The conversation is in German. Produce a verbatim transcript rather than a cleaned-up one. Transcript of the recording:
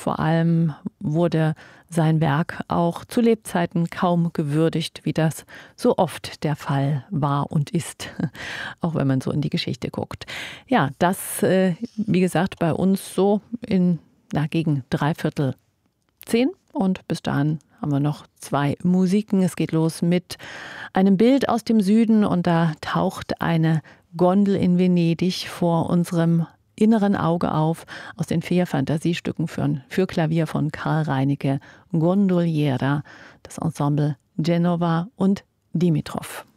vor allem wurde sein Werk auch zu Lebzeiten kaum gewürdigt, wie das so oft der Fall war und ist, auch wenn man so in die Geschichte guckt. Ja, das, äh, wie gesagt, bei uns so in na, gegen dreiviertel zehn und bis dahin haben wir noch zwei Musiken. Es geht los mit einem Bild aus dem Süden und da taucht eine Gondel in Venedig vor unserem inneren Auge auf, aus den vier Fantasiestücken für, für Klavier von Karl Reinecke, Gondoliera, das Ensemble Genova und Dimitrov.